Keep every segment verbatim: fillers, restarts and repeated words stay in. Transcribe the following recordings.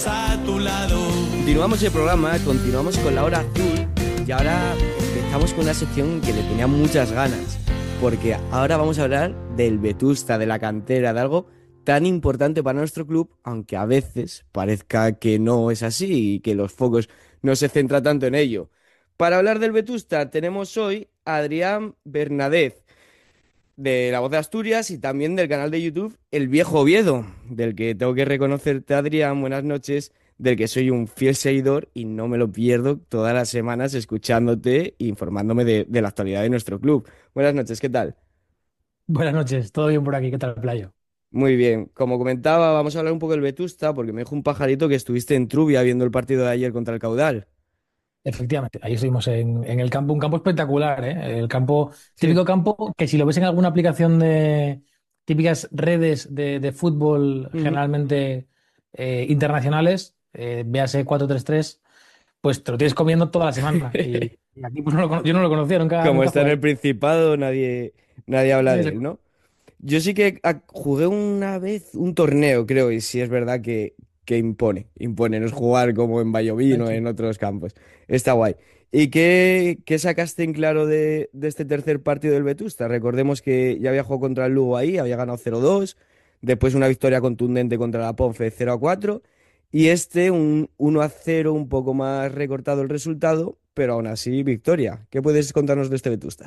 a tu lado. Continuamos el programa, continuamos con la hora azul y ahora empezamos con una sección que le tenía muchas ganas, porque ahora vamos a hablar del Vetusta, de la cantera, de algo tan importante para nuestro club, aunque a veces parezca que no es así y que los focos no se centran tanto en ello. Para hablar del Vetusta tenemos hoy a Adrián Bernadez, de La Voz de Asturias y también del canal de YouTube El Viejo Oviedo, del que tengo que reconocerte, Adrián, buenas noches, del que soy un fiel seguidor y no me lo pierdo todas las semanas escuchándote e informándome de, de la actualidad de nuestro club. Buenas noches, ¿qué tal? Buenas noches, ¿todo bien por aquí? ¿Qué tal, Playo? Muy bien, como comentaba, vamos a hablar un poco del Vetusta, porque me dijo un pajarito que estuviste en Trubia viendo el partido de ayer contra el Caudal. Efectivamente, ahí estuvimos en, en el campo, un campo espectacular, ¿eh? El campo, Sí. típico campo que si lo ves en alguna aplicación de típicas redes de, de fútbol, Ujú. generalmente eh, internacionales, eh, véase cuatro tres tres, pues te lo tienes comiendo toda la semana. Y, y aquí pues no lo cono- yo no lo conocía, nunca, Como nunca está en jugué el ahí. Principado, nadie, nadie habla de Sí, él, ¿no? Yo sí que ah, jugué una vez un torneo, creo, y sí es verdad que, que impone, impone, no es jugar como en Vallovín o sí. en otros campos. Está guay. ¿Y qué, qué sacaste en claro de, de este tercer partido del Vetusta? Recordemos que ya había jugado contra el Lugo ahí, había ganado cero dos, después una victoria contundente contra la Ponfe cero a cuatro, y este un uno a cero un poco más recortado el resultado, pero aún así victoria. ¿Qué puedes contarnos de este Vetusta?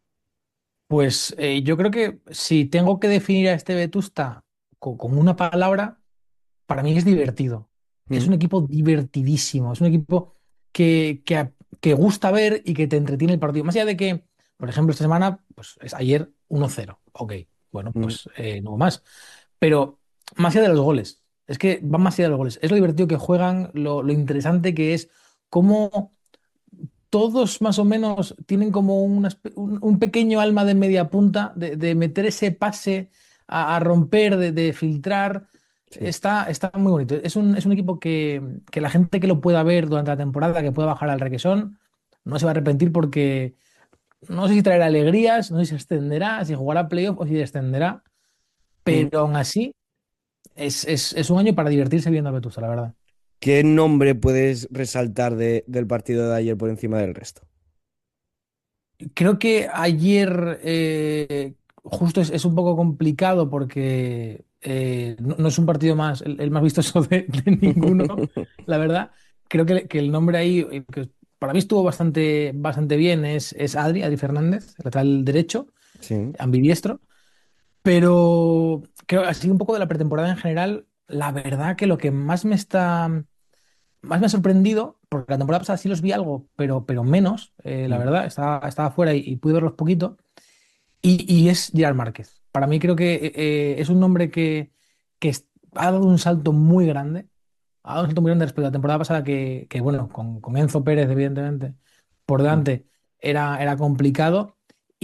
Pues eh, yo creo que si tengo que definir a este Vetusta co- con una palabra, para mí es divertido. Es Mm, un equipo divertidísimo. Es un equipo que, que, a- que gusta ver y que te entretiene el partido. Más allá de que, por ejemplo, esta semana, pues es ayer uno cero. Ok, bueno, mm. pues eh, no más. Pero más allá de los goles, es que van más allá de los goles. Es lo divertido que juegan, lo, lo interesante que es cómo todos más o menos tienen como una espe- un, un pequeño alma de media punta, de, de meter ese pase a, a romper, de, de filtrar. Sí. Está, está muy bonito. Es un, es un equipo que, que la gente que lo pueda ver durante la temporada, que pueda bajar al requesón, no se va a arrepentir porque no sé si traerá alegrías, no sé si se extenderá, si jugará playoff o si descenderá, Mm. pero aún así es, es, es un año para divertirse viendo a Vetusta, la verdad. ¿Qué nombre puedes resaltar de- del partido de ayer por encima del resto? Creo que ayer eh, justo es, es un poco complicado porque eh, no, no es un partido más, el, el más vistoso de, de ninguno, la verdad. Creo que, que el nombre ahí, eh, que para mí estuvo bastante, bastante bien, es, es Adri, Adri Fernández, lateral derecho, Sí. ambidiestro. Pero creo así un poco de la pretemporada en general, la verdad que lo que más me está, más me ha sorprendido, porque la temporada pasada sí los vi algo, pero, pero menos, eh, la Mm. verdad, estaba, estaba fuera y, y pude verlos poquito, y, y es Gerard Márquez. Para mí creo que eh, eh, es un nombre que, que es- ha dado un salto muy grande, ha dado un salto muy grande respecto a la temporada pasada que, que, bueno, con, con Enzo Pérez, evidentemente, por Mm. delante, era, era complicado,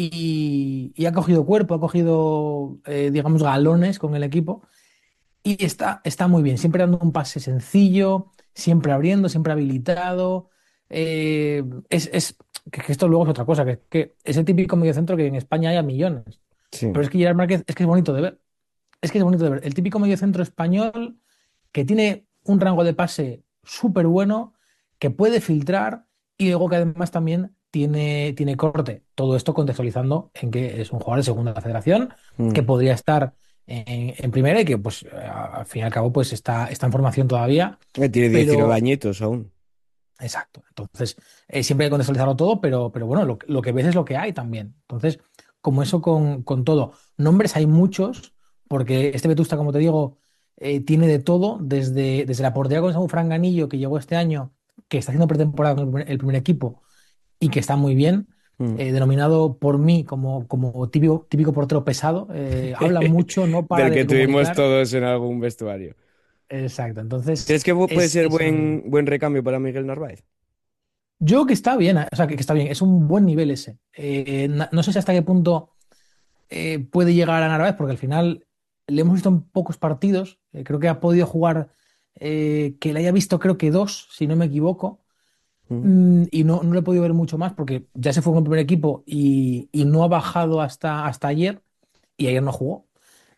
y, y ha cogido cuerpo, ha cogido, eh, digamos, galones con el equipo, y está, está muy bien, siempre dando un pase sencillo, siempre abriendo, siempre habilitado. Eh, es, es- que que esto luego es otra cosa, que, que es el típico mediocentro que en España hay a millones. Sí. Pero es que Gerard Márquez es que es bonito de ver. Es que es bonito de ver. El típico mediocentro español que tiene un rango de pase súper bueno, que puede filtrar y luego que además también tiene, tiene corte. Todo esto contextualizando en que es un jugador de segunda federación que Mm. podría estar en, en primera y que pues a- al fin y al cabo pues está, está en formación todavía, Eh, Tiene diecinueve pero añitos aún. exacto. Entonces, eh, siempre hay que contextualizarlo todo, pero, pero bueno, lo, lo que ves es lo que hay también. Entonces, como eso con, con todo. Nombres hay muchos, porque este Vetusta, como te digo, eh, tiene de todo, desde, desde la portería con Samu Franganillo, que llegó este año, que está haciendo pretemporada con el primer, el primer equipo y que está muy bien, Mm. eh, denominado por mí como, como típico, típico portero pesado. Eh, habla mucho, no para Del que de tuvimos comunicar. todos en algún vestuario. Exacto. Entonces, ¿Crees que pu- puede es, ser es un- buen, buen recambio para Miguel Narváez? Yo creo que está bien, o sea, que, que está bien, es un buen nivel ese. Eh, na- no sé si hasta qué punto eh, puede llegar a Narváez, porque al final le hemos visto en pocos partidos. Eh, creo que ha podido jugar, eh, que le haya visto, creo que dos, si no me equivoco. Mm. Mm, y no, no le he podido ver mucho más porque ya se fue con el primer equipo y, y no ha bajado hasta, hasta ayer, y ayer no jugó.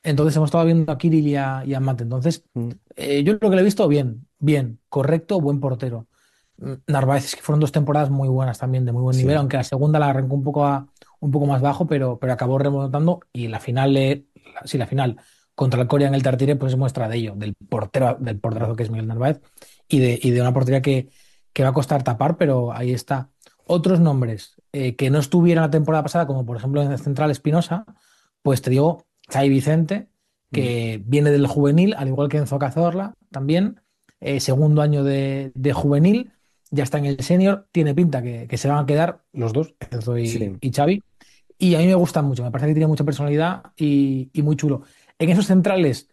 Entonces hemos estado viendo a Kirill y a, y a Mate. Entonces, Mm, eh, yo lo que le he visto, bien, bien, correcto, buen portero. Mm, Narváez, es que fueron dos temporadas muy buenas también, de muy buen nivel, sí, aunque la segunda la arrancó un poco, a- un poco más bajo, pero, pero acabó remontando y la final, eh, la- sí, la final contra el Corea en el Tartiere, pues es muestra de ello, del portero, del porterazo que es Miguel Narváez y de, y de una portería que, que va a costar tapar, pero ahí está. Otros nombres eh, que no estuvieron la temporada pasada, como por ejemplo en el Central Espinosa, pues te digo, Xavi Vicente, mm, que viene del juvenil, al igual que Enzo Cazorla también, eh, segundo año de, de juvenil, ya está en el senior, tiene pinta que, que se van a quedar los dos, Enzo y, sí. y Xavi, y a mí me gustan mucho, me parece que tiene mucha personalidad y, y muy chulo. En esos centrales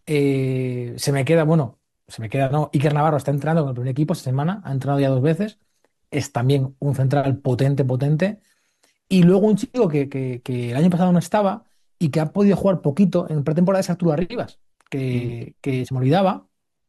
eh, se me queda, bueno, se me queda, no, Iker Navarro está entrenando con el primer equipo esta semana, ha entrenado ya dos veces, es también un central potente, potente. Y luego un chico que, que- que el año pasado no estaba y que ha podido jugar poquito en pretemporada es Arturo Arribas, Mm. que, que se me olvidaba.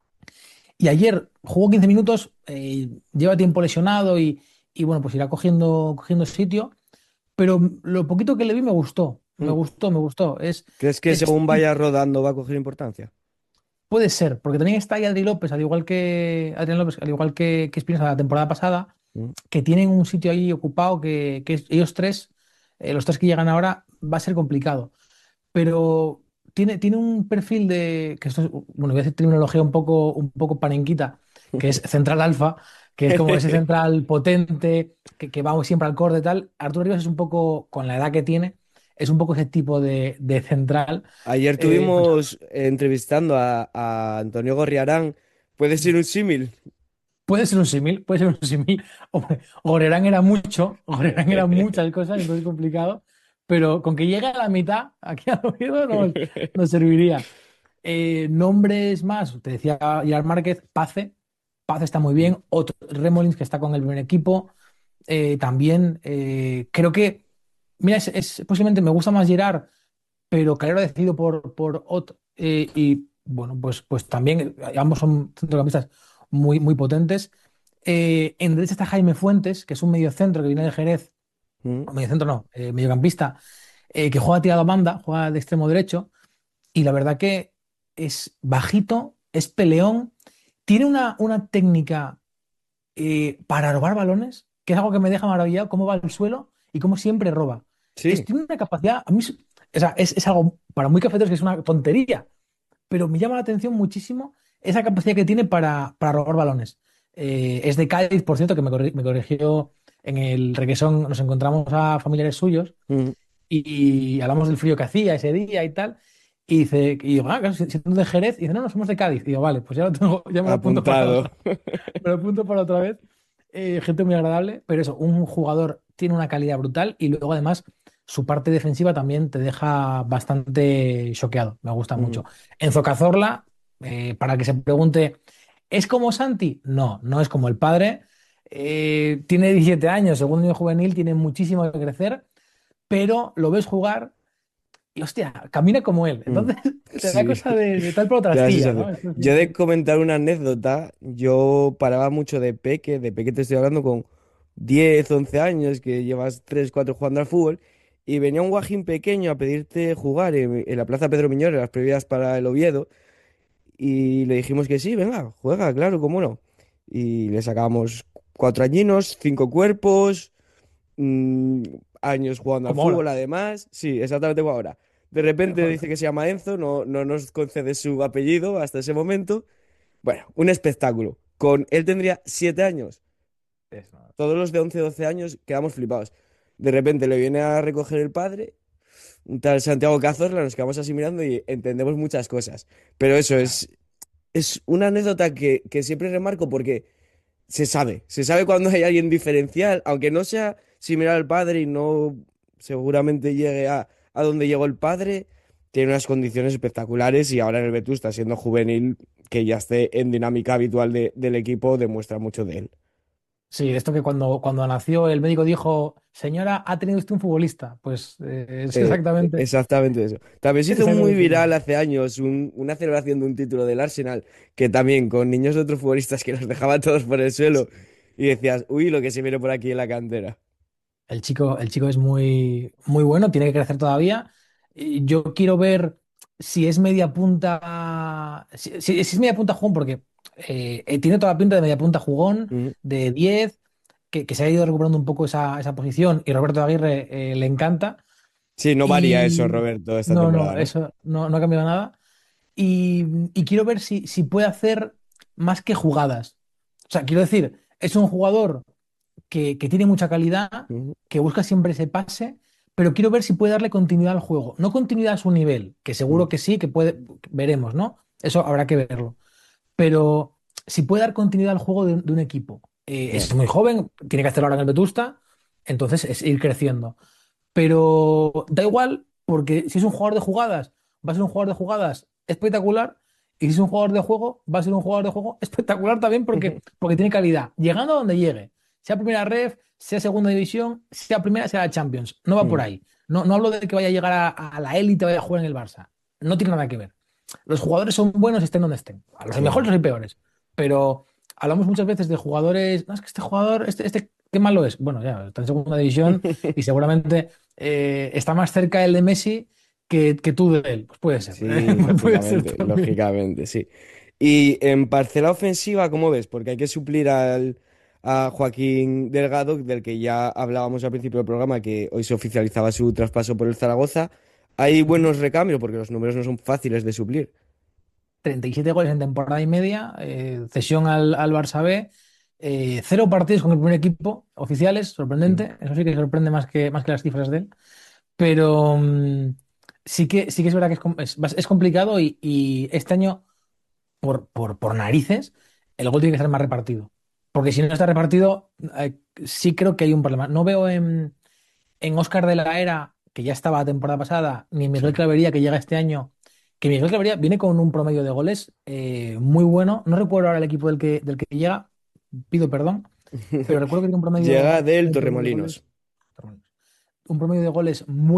Y ayer jugó quince minutos, eh, lleva tiempo lesionado y, y bueno, pues irá cogiendo, cogiendo sitio. Pero lo poquito que le vi me gustó, me Mm. gustó, me gustó. Es, ¿Crees que es según este vaya rodando va a coger importancia? Puede ser, porque también está ahí Adri López, al igual que Adrián López, al igual que, que Espinosa la temporada pasada, Mm, que tienen un sitio ahí ocupado que, que es- ellos tres, eh, los tres que llegan ahora, va a ser complicado. Pero tiene, tiene un perfil de, que esto es, bueno, voy a decir terminología un poco, un poco panenquita, que es central alfa, que es como ese central potente, que, que va siempre al corde y tal. Arturo Rivas es un poco, con la edad que tiene, es un poco ese tipo de, de central. Ayer eh, pues, tuvimos eh, entrevistando a, a Antonio Gorriarán. ¿Puede ser un símil? puede ser un símil, puede ser un símil. Hombre, Gorerán era mucho, Gorerán era muchas cosas, entonces es complicado, pero con que llegue a la mitad, aquí al oído nos, nos serviría. Eh, nombres más, te decía Gerard Márquez, Pace, Pace está muy bien, otro, Remolins que está con el primer equipo, eh, también eh, creo que, mira, es, es- posiblemente me gusta más Gerard, pero Calero ha decidido por, por Ot, eh, y bueno, pues, pues también eh, ambos son centrocampistas muy, muy potentes. Eh, en derecha está Jaime Fuentes, que es un mediocentro que viene de Jerez, Mm, o mediocentro no, eh, mediocampista, eh, que juega tirado a banda, juega de extremo derecho y la verdad que es bajito, es peleón, tiene una, una técnica eh, para robar balones, que es algo que me deja maravillado, cómo va al suelo y cómo siempre roba. Es, sí. tiene una capacidad, a mí, es- o sea, es, es algo para muy cafeteros que es una tontería, pero me llama la atención muchísimo esa capacidad que tiene para, para robar balones. Eh, es de Cádiz, por cierto, que me, corri- me corrigió en el requesón, nos encontramos a familiares suyos Mm, y hablamos del frío que hacía ese día y tal. Y dice, y digo, ah, claro, si, si tú eres de Jerez, y dice, no, no, somos de Cádiz. Y digo, vale, pues ya lo tengo, ya me lo apunto para apuntado. otra, me lo apunto para otra vez. Eh, gente muy agradable, pero eso, un jugador tiene una calidad brutal y luego además su parte defensiva también te deja bastante choqueado. Me gusta Mm, mucho. Enzo Cazorla, eh, para que se pregunte, ¿es como Santi? No, no es como el padre. Eh, tiene diecisiete años, segundo año juvenil, tiene muchísimo que crecer, pero lo ves jugar y hostia, camina como él. mm. Entonces te da Sí, cosa de, de tal por otra te da la astilla, sensación. ¿no? Esto Yo he de siempre. comentar una anécdota. Yo paraba mucho de peque, de peque te estoy hablando con diez once años, que llevas tres cuatro jugando al fútbol, y venía un guajín pequeño a pedirte jugar en, en la Plaza Pedro Miñor, en las previas para el Oviedo, y le dijimos que sí, venga, juega, claro, cómo no. Y le sacábamos cuatro añinos, cinco cuerpos, mm, años jugando al Como ahora. fútbol, además. Sí, exactamente como ahora. De repente dice que se llama Enzo, no, no nos concede su apellido hasta ese momento. Bueno, un espectáculo. Con él tendría siete años. Es, no. Todos los de once doce años quedamos flipados. De repente le viene a recoger el padre, un tal Santiago Cazorla, nos quedamos así mirando y entendemos muchas cosas. Pero eso es, es una anécdota que, que siempre remarco porque se sabe, se sabe cuando hay alguien diferencial, aunque no sea similar al padre y no seguramente llegue a, a donde llegó el padre, tiene unas condiciones espectaculares y ahora en el Vetusta, siendo juvenil, que ya esté en dinámica habitual de- del equipo, demuestra mucho de él. Sí, de esto que cuando, cuando nació el médico dijo, señora, ¿ha tenido usted un futbolista? Pues eh, es Eh, exactamente, exactamente eso. También se hizo muy exactamente viral igual. hace años un- una celebración de un título del Arsenal, que también con niños de otros futbolistas que los dejaban todos por el suelo y decías, uy, lo que se viene por aquí en la cantera. El chico, el chico es muy, muy bueno, tiene que crecer todavía. Y yo quiero ver, si es media punta, si, si- si es media punta jugón, porque eh, eh, tiene toda la pinta de media punta jugón, Ujú. de diez que, que se ha ido recuperando un poco esa, esa posición y Roberto Aguirre eh, le encanta. Sí, no varía eso, Y Roberto, esta no, no, temporada, ¿no? eso no, no ha cambiado nada. Y, y quiero ver si, si puede hacer más que jugadas. O sea, quiero decir, es un jugador que, que tiene mucha calidad, Ujú. que busca siempre ese pase, pero quiero ver si puede darle continuidad al juego. No continuidad a su nivel, que seguro Ujú. que sí, que puede, veremos, ¿no? Eso habrá que verlo. Pero si puede dar continuidad al juego de, de un equipo. Eh, Ya. es muy joven, tiene que hacerlo ahora en el Vetusta, entonces es ir creciendo. Pero da igual, porque si es un jugador de jugadas, va a ser un jugador de jugadas espectacular. Y si es un jugador de juego, va a ser un jugador de juego espectacular también porque, porque tiene calidad. Llegando a donde llegue, sea primera ref, sea segunda división, sea primera, sea la Champions. No va por Ujú. ahí. No, no hablo de que vaya a llegar a, a la élite, vaya a jugar en el Barça. No tiene nada que ver. Los jugadores son buenos estén donde estén. A los hay Sí, mejores, sí. los hay peores. Pero hablamos muchas veces de jugadores. No, es que este jugador, este, este, qué malo es. Bueno, ya, está en segunda división y seguramente eh, está más cerca el de Messi que, que tú de él. Pues puede ser. Sí, Puede ser lógicamente, también. lógicamente, sí. Y en parcela ofensiva, ¿cómo ves? Porque hay que suplir al, a Joaquín Delgado, del que ya hablábamos al principio del programa, que hoy se oficializaba su traspaso por el Zaragoza. Hay Ujú. buenos recambios, porque los números no son fáciles de suplir. treinta y siete goles en temporada y media, eh, cesión al, al Barça B, eh, cero partidos con el primer equipo oficiales, Ujú. sorprendente. Eso sí que sorprende más que, más que las cifras de él. Pero mm, sí que, sí que es verdad que es, com- es, bas- es complicado y, y este año, por, por, por narices, el gol tiene que estar más repartido. Porque si no está repartido, eh, sí creo que hay un problema. No veo en, en Óscar de la Era, que ya estaba la temporada pasada, ni en Miguel Sí. Clavería, que llega este año, que Miguel Clavería viene con un promedio de goles eh, muy bueno. No recuerdo ahora el equipo del que, del que llega, pido perdón, pero recuerdo que tiene un Llega promedio, del un promedio de Torremolinos. goles, un promedio de goles muy